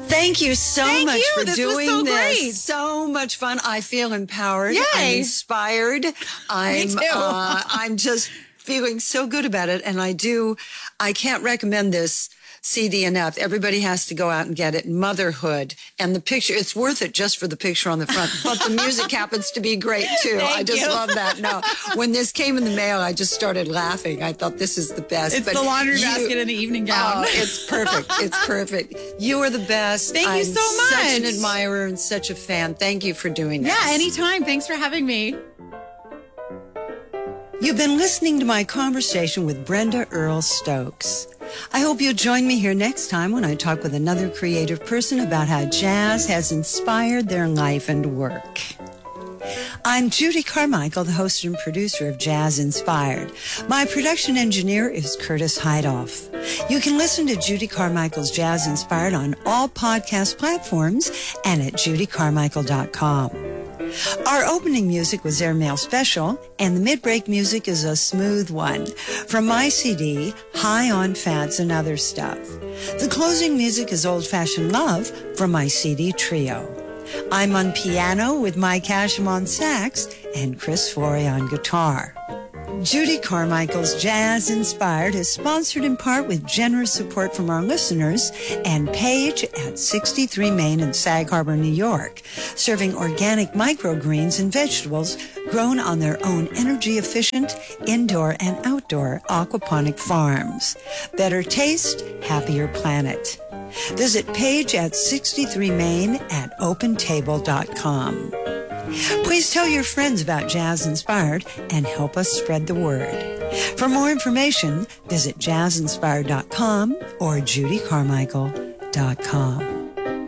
Thank you so much for doing so this. Great. So much fun. I feel empowered. Yay. I'm inspired. Me too. I'm just feeling so good about it. And I can't recommend this CD enough. Everybody has to go out and get it. Motherhood. And the picture, it's worth it just for the picture on the front. But the music happens to be great too. I just love that. No, when this came in the mail, I just started laughing. I thought this is the best. It's the laundry basket and the evening gown. Oh, it's perfect. It's perfect. You are the best. Thank you so much. I'm such an admirer and such a fan. Thank you for doing this. Yeah, anytime. Thanks for having me. You've been listening to my conversation with Brenda Earl Stokes. I hope you'll join me here next time when I talk with another creative person about how jazz has inspired their life and work. I'm Judy Carmichael, the host and producer of Jazz Inspired. My production engineer is Curtis Heidoff. You can listen to Judy Carmichael's Jazz Inspired on all podcast platforms and at judycarmichael.com. Our opening music was Airmail Special, and the mid-break music is a smooth one from my CD, High on Fats and Other Stuff. The closing music is Old Fashioned Love from my CD Trio. I'm on piano with Mike Asham on sax and Chris Forey on guitar. Judy Carmichael's Jazz Inspired is sponsored in part with generous support from our listeners and Paige at 63 Main in Sag Harbor, New York, serving organic microgreens and vegetables grown on their own energy-efficient indoor and outdoor aquaponic farms. Better taste, happier planet. Visit Paige at 63 Main at opentable.com. Please tell your friends about Jazz Inspired and help us spread the word. For more information, visit jazzinspired.com or judycarmichael.com.